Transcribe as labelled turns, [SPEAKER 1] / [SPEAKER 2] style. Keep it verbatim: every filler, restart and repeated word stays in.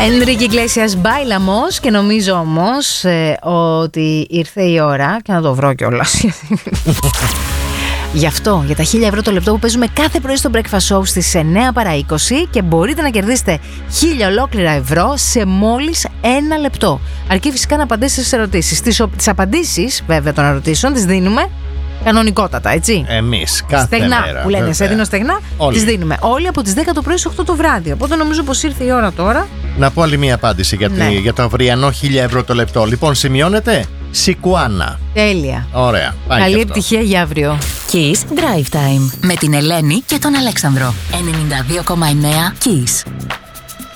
[SPEAKER 1] Ενρίκη Ιγκλέσιας, Bailamos, και νομίζω όμως ε, ότι ήρθε η ώρα, και να το βρω κιόλας. Γι' αυτό, για τα χίλια ευρώ το λεπτό που παίζουμε κάθε πρωί στο Breakfast Show στις εννιά παρά είκοσι, και μπορείτε να κερδίσετε χίλια ολόκληρα ευρώ σε μόλις ένα λεπτό. Αρκεί φυσικά να απαντήσετε στις ερωτήσεις. Τις, τις απαντήσεις βέβαια των ερωτήσεων τις δίνουμε κανονικότατα, έτσι.
[SPEAKER 2] Εμείς, κάθε
[SPEAKER 1] στεγνά,
[SPEAKER 2] μέρα.
[SPEAKER 1] που λένε, σε δίνω στεγνά, τις δίνουμε. Όλοι από τις δέκα το πρωί στις οκτώ το βράδυ. Οπότε νομίζω πως ήρθε η ώρα τώρα.
[SPEAKER 2] Να πω άλλη μία απάντηση για,
[SPEAKER 1] ναι.
[SPEAKER 2] τη, για το αυριανό χίλια ευρώ το λεπτό. Λοιπόν, σημειώνετε. Σικουάνα.
[SPEAKER 1] Τέλεια.
[SPEAKER 2] Ωραία.
[SPEAKER 1] Καλή επιτυχία για αύριο.
[SPEAKER 3] Kiss Drive Time με την Ελένη και τον Αλέξανδρο. ενενήντα δύο κόμμα εννέα Kiss.